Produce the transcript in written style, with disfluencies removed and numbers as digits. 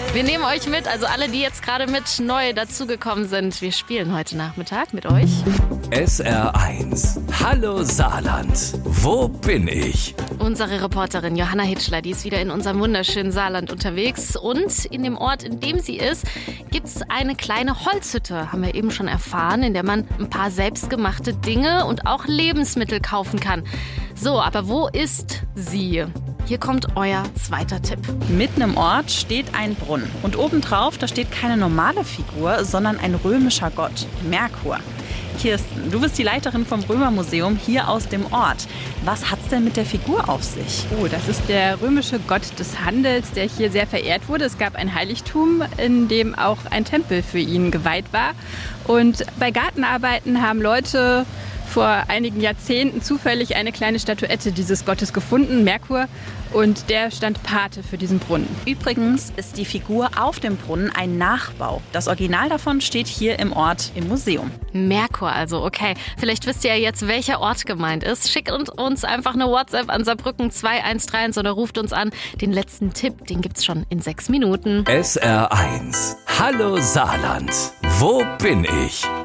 Wir nehmen euch mit, also alle, die jetzt gerade mit neu dazugekommen sind. Wir spielen heute Nachmittag mit euch. SR1. Hallo Saarland. Wo bin ich? Unsere Reporterin Johanna Hitschler, die ist wieder in unserem wunderschönen Saarland unterwegs. Und in dem Ort, in dem sie ist, gibt es eine kleine Holzhütte, haben wir eben schon erfahren, in der man ein paar selbstgemachte Dinge und auch Lebensmittel kaufen kann. So, aber wo ist sie? Hier kommt euer zweiter Tipp. Mitten im Ort steht ein Brunnen. Und obendrauf, da steht keine normale Figur, sondern ein römischer Gott, Merkur. Kirsten, du bist die Leiterin vom Römermuseum hier aus dem Ort. Was hat's denn mit der Figur auf sich? Oh, das ist der römische Gott des Handels, der hier sehr verehrt wurde. Es gab ein Heiligtum, in dem auch ein Tempel für ihn geweiht war. Und bei Gartenarbeiten haben Leute vor einigen Jahrzehnten zufällig eine kleine Statuette dieses Gottes gefunden, Merkur, und der stand Pate für diesen Brunnen. Übrigens ist die Figur auf dem Brunnen ein Nachbau. Das Original davon steht hier im Ort im Museum. Merkur also, okay. Vielleicht wisst ihr ja jetzt, welcher Ort gemeint ist. Schickt uns einfach eine WhatsApp an Saarbrücken 213 oder ruft uns an. Den letzten Tipp, den gibt's schon in 6 Minuten. SR1. Hallo Saarland. Wo bin ich?